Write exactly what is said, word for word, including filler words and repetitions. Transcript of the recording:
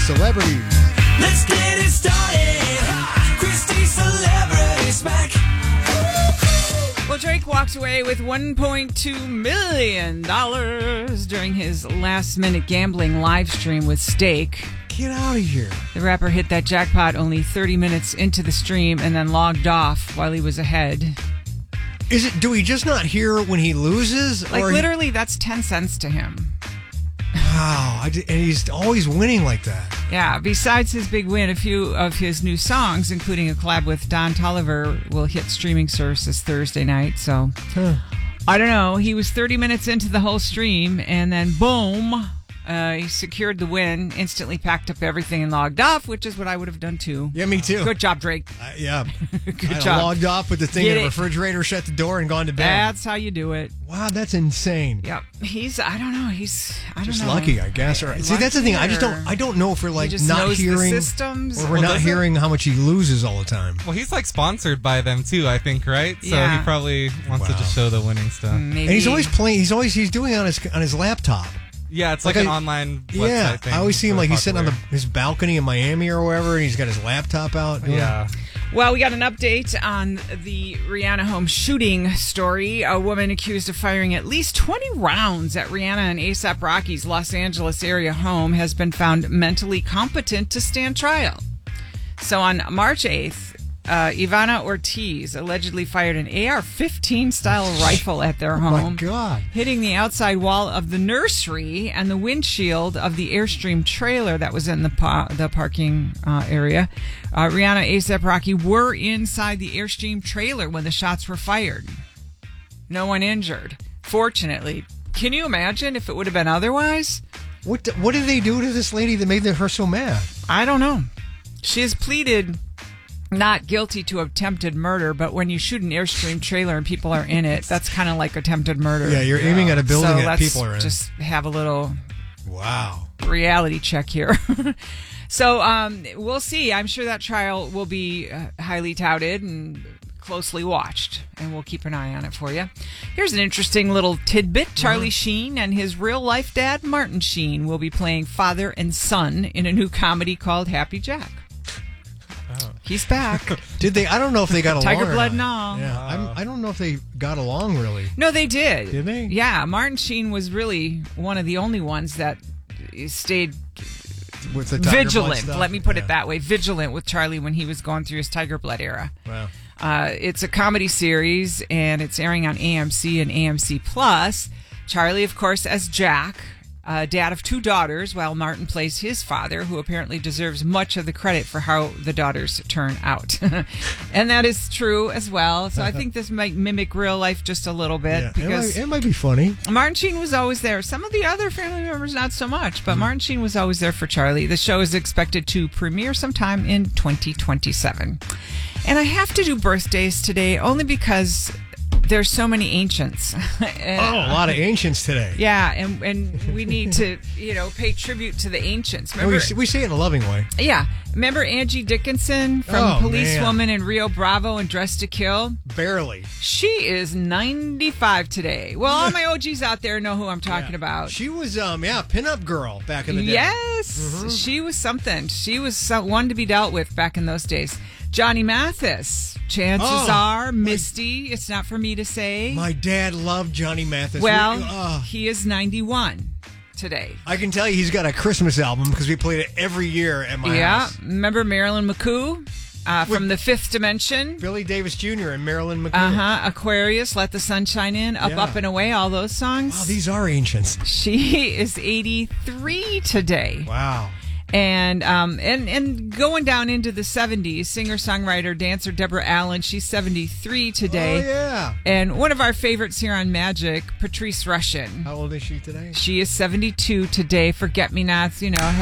celebrities. Let's get it started. Christy Celebrity Smack. Well, Drake walked away with one point two million dollars during his last-minute gambling live stream with Stake. Get out of here. The rapper hit that jackpot only thirty minutes into the stream and then logged off while he was ahead. Is it? Do we just not hear when he loses? Like, or literally, that's ten cents to him. Wow. I did, and he's always winning like that. Yeah, besides his big win, a few of his new songs, including a collab with Don Toliver, will hit streaming services Thursday night. So, Huh. I don't know. He was thirty minutes into the whole stream, and then boom, uh, he secured the win, instantly packed up everything and logged off, which is what I would have done too. Yeah, me too. Good job, Drake. Uh, yeah. Good I job. logged off with the thing Get in the it. refrigerator, shut the door, and gone to bed. That's how you do it. Wow, that's insane. Yep. He's, I don't know. He's, I don't Just know. lucky, I guess. Or, see, that's the thing. I just don't. I don't know if we're like He just not knows the hearing, systems. or we're Well, not doesn't- hearing how much he loses all the time. Well, he's like sponsored by them too, I think, right? So Yeah. he probably wants to Wow. just show the winning stuff. Maybe. And he's always playing. He's always he's doing it on his on his laptop. Yeah, it's like, Like an I- online website Yeah, thing. I always see him Really like he's sitting on the, popular. his balcony in Miami or wherever, and he's got his laptop out. Yeah. Well, we got an update on the Rihanna home shooting story. A woman accused of firing at least twenty rounds at Rihanna and A$AP Rocky's Los Angeles area home has been found mentally competent to stand trial. So on March eighth, uh, Ivana Ortiz allegedly fired an A R fifteen style rifle at their Oh my home, God. hitting the outside wall of the nursery and the windshield of the Airstream trailer that was in the pa- the parking uh, area. Uh, Rihanna, A$AP Rocky were inside the Airstream trailer when the shots were fired. No one injured, fortunately. Can you imagine if it would have been otherwise? What the, what did they do to this lady that made her so mad? I don't know. She has pleaded not guilty to attempted murder, but when you shoot an Airstream trailer and people are in it, that's kind of like attempted murder. Yeah, you're aiming at a building so that let's people are in. just have a little Wow. reality check here. So um, we'll see. I'm sure that trial will be uh, highly touted and closely watched, and we'll keep an eye on it for you. Here's an interesting little tidbit. Charlie Sheen and his real-life dad, Martin Sheen, will be playing father and son in a new comedy called Happy Jack. He's back. Did they? I don't know if they got along. Tiger or blood not. and all. Yeah, I'm, I don't know if they got along really. No, they did. Did they? Yeah, Martin Sheen was really one of the only ones that stayed With the Tiger Blood vigilant. stuff? Let me put Yeah. it that way. Vigilant with Charlie when he was going through his Tiger Blood era. Wow. Uh, it's a comedy series, and it's airing on A M C and A M C Plus. Charlie, of course, as Jack, uh, dad of two daughters, while Martin plays his father, who apparently deserves much of the credit for how the daughters turn out. And that is true as well. So I think this might mimic real life just a little bit. Yeah, it, because might, it might be funny. Martin Sheen was always there. Some of the other family members, not so much, but Martin Sheen was always there for Charlie. The show is expected to premiere sometime in twenty twenty-seven. And I have to do birthdays today only because there's so many ancients. And- Oh, a lot of ancients today. yeah, and, and we need to, you know, pay tribute to the ancients. And Remember, we, say- we say it in a loving way. yeah, remember Angie Dickinson from Oh, Policewoman and Rio Bravo and Dressed to Kill? Barely. She is ninety-five today. Well, all my O Gs out there know who I'm talking Yeah. about. She was, um, yeah, pinup girl back in the day. Yes, Mm-hmm. she was something. She was some, one to be dealt with back in those days. Johnny Mathis. Chances Oh, are, Misty. It's not for me to say. My dad loved Johnny Mathis. well, We- oh, he is ninety-one today. I can tell you he's got a Christmas album because we played it every year at my Yeah, house. remember Marilyn McCoo uh, from The Fifth Dimension? Billy Davis Junior and Marilyn McCool. Uh huh. Aquarius, Let the Sun Shine In, Up, Yeah. Up and Away. All those songs. Wow, these are ancients. She is eighty-three today. Wow. And um and and going down into the seventies, singer songwriter dancer Deborah Allen, she's seventy-three today. Oh, yeah. And one of our favorites here on Magic, Patrice Rushen. How old is she today? She is seventy-two today. Forget Me Nots, you know,